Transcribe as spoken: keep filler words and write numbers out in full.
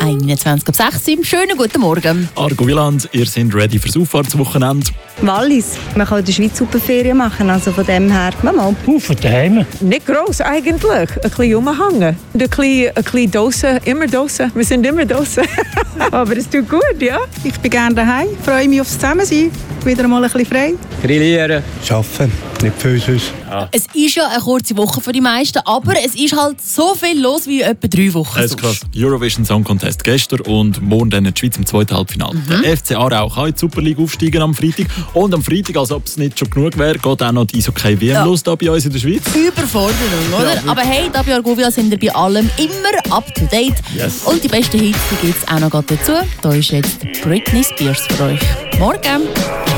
einundzwanzig ab sechs Uhr. Schönen guten Morgen. Argo Wieland, ihr seid ready fürs Auffahrtswochenende? Wallis. Man kann in der Schweiz super Ferien machen, also von dem her, mal. Uh, von daheim. Nicht gross eigentlich. Ein bisschen rumhängen. Ein bisschen, ein bisschen Dosen, immer Dosen. Wir sind immer Dosen. Aber es tut gut, ja. Ich bin gerne daheim, freue mich aufs Zusammensein. Wieder mal ein bisschen frei. Grillieren. Arbeiten, nicht viel sonst. Ja. Es ist ja eine kurze Woche für die meisten, aber es ist halt so viel los wie etwa drei Wochen. Es ist krass. Eurovision Song Contest gestern und morgen dann die Schweiz im zweiten Halbfinale. Mhm. Der F C Aarau kann in die Super League aufsteigen am Freitag. Und am Freitag, als ob es nicht schon genug wäre, geht auch noch die Eishockey-W M ja. los da bei uns in der Schweiz. Überforderung, oder? Ja, aber hey, da bei Argovia sind wir bei allem immer up to date. Yes. Und die besten Hits gibt es auch noch dazu. Da ist jetzt Britney Spears für euch. Morgen!